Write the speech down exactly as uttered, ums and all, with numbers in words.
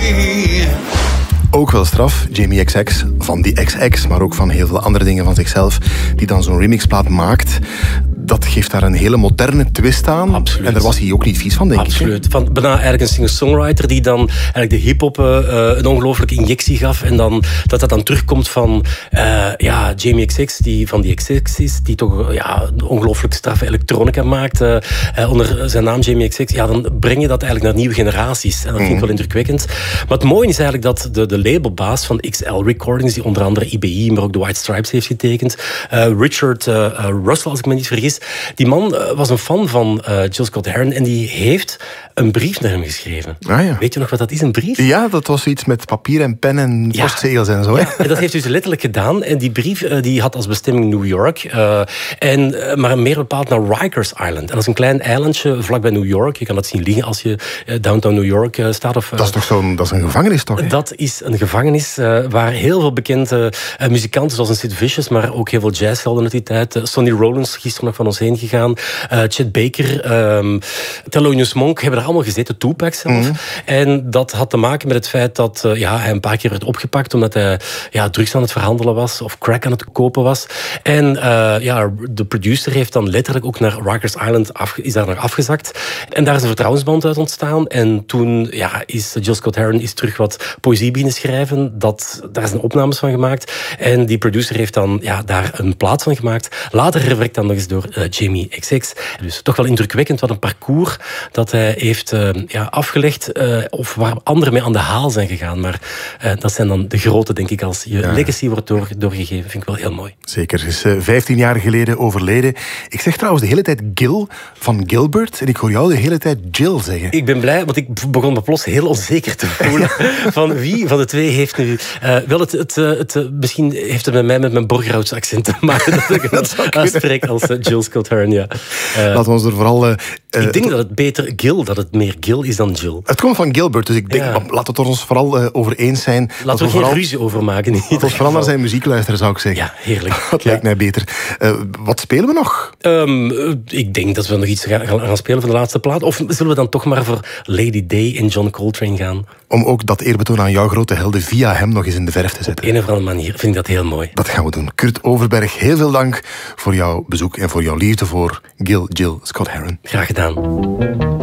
Ook wel straf, Jamie X X van die X X, maar ook van heel veel andere dingen van zichzelf, die dan zo'n remixplaat maakt. Dat geeft daar een hele moderne twist aan. Absoluut. En daar was hij ook niet vies van, denk Absoluut. ik. Van bijna eigenlijk een singer-songwriter die dan eigenlijk de hip-hop uh, een ongelooflijke injectie gaf. En dan, dat dat dan terugkomt van uh, ja, Jamie X X, die van die X X is, die toch ja, ongelooflijk straffe elektronica maakt. Uh, uh, onder zijn naam Jamie X X. Ja, dan breng je dat eigenlijk naar nieuwe generaties. En dat vind ik wel indrukwekkend. Maar het mooie is eigenlijk dat de, de labelbaas van X L Recordings, die onder andere I B I, maar ook de White Stripes heeft getekend, uh, Richard uh, uh, Russell, als ik me niet vergis, die man uh, was een fan van uh, Jill Scott Heron en die heeft een brief naar hem geschreven. Ah, ja. Weet je nog wat dat is, een brief? Ja, dat was iets met papier en pen en Ja. postzegels en zo. Hè? Ja, en dat heeft hij dus letterlijk gedaan. En die brief uh, die had als bestemming New York. Uh, en, uh, maar meer bepaald naar Rikers Island. En dat is een klein eilandje vlakbij New York. Je kan dat zien liggen als je uh, downtown New York uh, staat. Of, uh, Dat is toch zo'n, dat is een gevangenis, toch? Hè? Dat is een gevangenis uh, waar heel veel bekende uh, muzikanten, zoals een Sid Vicious, maar ook heel veel jazzhelden uit die tijd. Uh, Sonny Rollins, gisteren nog van ons heen gegaan. Uh, Chet Baker, um, Thelonious Monk hebben daar allemaal gezeten. Tupac zelf. Mm. En dat had te maken met het feit dat uh, ja, hij een paar keer werd opgepakt omdat hij ja, drugs aan het verhandelen was of crack aan het kopen was. En uh, ja, de producer heeft dan letterlijk ook naar Rikers Island af, is daar naar afgezakt. En daar is een vertrouwensband uit ontstaan. En toen ja, is Jill Scott Heron is terug wat poëzie beginnen schrijven. Dat, daar zijn opnames van gemaakt. En die producer heeft dan ja, daar een plaat van gemaakt. Later gewerkt dan nog eens door uh, Jamie X X. Dus toch wel indrukwekkend wat een parcours dat hij heeft uh, ja, afgelegd. Uh, of waar anderen mee aan de haal zijn gegaan. Maar uh, dat zijn dan de grote, denk ik, als je ja. legacy wordt door, doorgegeven. Vind ik wel heel mooi. Zeker. Ze is uh, vijftien jaar geleden overleden. Ik zeg trouwens de hele tijd Gil van Gilbert. En ik hoor jou de hele tijd Jill zeggen. Ik ben blij, want ik begon me plots heel onzeker te voelen. Van wie van de twee heeft nu... Uh, wel, het, het, het, het, misschien heeft het bij mij met mijn Borgerhoutse accent te maken. Dat ik het uitspreek als uh, Jill Scott Heron, ja. Uh, Laten we ons er vooral... Uh, ik denk dat het beter Gil, dat het meer Gil is dan Jill. Het komt van Gilbert, dus ik denk, ja. laten we het er ons vooral uh, over eens zijn. Laten we er geen vooral, ruzie over maken. Laten we vooral naar zijn muziek luisteren, zou ik zeggen. Ja, heerlijk. Dat ja. lijkt mij beter. Uh, wat spelen we nog? Um, uh, ik denk dat we nog iets gaan, gaan spelen van de laatste plaat. Of zullen we dan toch maar voor Lady Day en John Coltrane gaan? Om ook dat eerbetoon aan jouw grote helden via hem nog eens in de verf te zetten. Op een of andere manier vind ik dat heel mooi. Dat gaan we doen. Kurt Overberg, heel veel dank voor jouw bezoek en voor jouw liefde voor Gil Jill Scott Heron. Graag gedaan.